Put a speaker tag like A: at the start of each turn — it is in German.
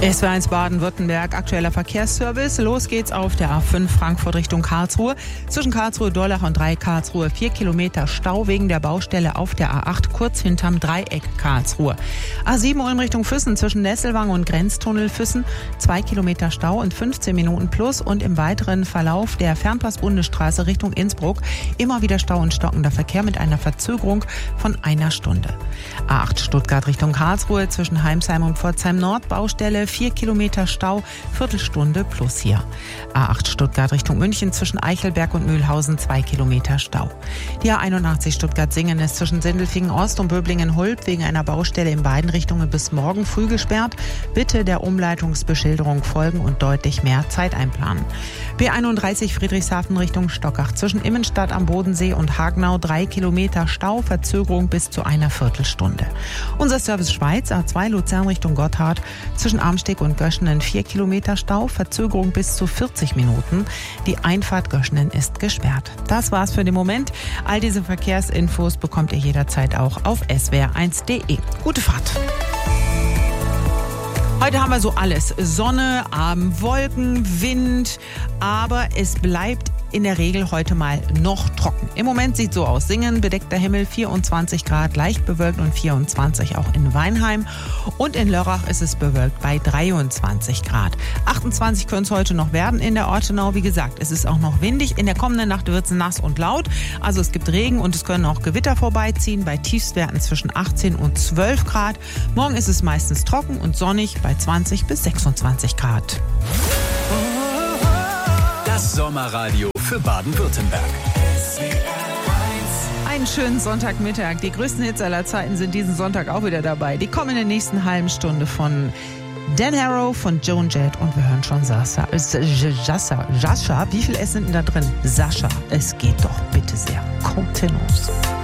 A: SWR1 Baden-Württemberg, aktueller Verkehrsservice. Los geht's auf der A5 Frankfurt Richtung Karlsruhe. Zwischen Karlsruhe-Dorlach und Karlsruhe 4 Kilometer Stau wegen der Baustelle auf der A8 kurz hinterm Dreieck Karlsruhe. A7 Ulm Richtung Füssen zwischen Nesselwange und Grenztunnel Füssen 2 Kilometer Stau und 15 Minuten plus. Und im weiteren Verlauf der Fernpass-Bundesstraße Richtung Innsbruck immer wieder Stau und stockender Verkehr mit einer Verzögerung von einer Stunde. A8 Stuttgart Richtung Karlsruhe zwischen Heimsheim und Pforzheim Nord Baustelle 4 Kilometer Stau, Viertelstunde plus hier. A8 Stuttgart Richtung München zwischen Eichelberg und Mühlhausen 2 Kilometer Stau. Die A81 Stuttgart-Singen ist zwischen Sindelfingen Ost und Böblingen-Hulb wegen einer Baustelle in beiden Richtungen bis morgen früh gesperrt. Bitte der Umleitungsbeschilderung folgen und deutlich mehr Zeit einplanen. B31 Friedrichshafen Richtung Stockach zwischen Immenstadt am Bodensee und Hagenau 3 Kilometer Stau, Verzögerung bis zu einer Viertelstunde. Unser Service Schweiz A2 Luzern Richtung Gotthard zwischen Amsteg und Göschenen 4 Kilometer Stau, Verzögerung bis zu 40 Minuten. Die Einfahrt Göschenen ist gesperrt. Das war's für den Moment. All diese Verkehrsinfos bekommt ihr jederzeit auch auf swr1.de. Gute Fahrt! Heute haben wir so alles. Sonne, Wolken, Wind, aber es bleibt in der Regel heute mal noch trocken. Im Moment sieht so aus. Singen, bedeckter Himmel, 24 Grad, leicht bewölkt und 24 auch in Weinheim. Und in Lörrach ist es bewölkt bei 23 Grad. 28 können es heute noch werden in der Ortenau. Wie gesagt, es ist auch noch windig. In der kommenden Nacht wird es nass und laut. Also es gibt Regen und es können auch Gewitter vorbeiziehen bei Tiefstwerten zwischen 18 und 12 Grad. Morgen ist es meistens trocken und sonnig bei 20 bis 26 Grad.
B: Das Sommerradio für Baden-Württemberg.
A: Einen schönen Sonntagmittag. Die größten Hits aller Zeiten sind diesen Sonntag auch wieder dabei. Die kommen in der nächsten halben Stunde von Dan Harrow, von Joan Jett und wir hören schon Sascha. Wie viel S sind denn da drin? Sascha, es geht doch bitte sehr. Kontenance.